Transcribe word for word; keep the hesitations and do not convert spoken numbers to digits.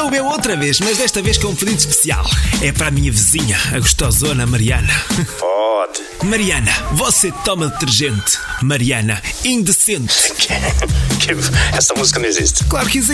Sou eu outra vez, mas desta vez com um pedido especial. É para a minha vizinha, a gostosona Mariana. Pode. Mariana, você toma detergente. Mariana, indecente. Que- que- Essa música não existe. Claro que existe.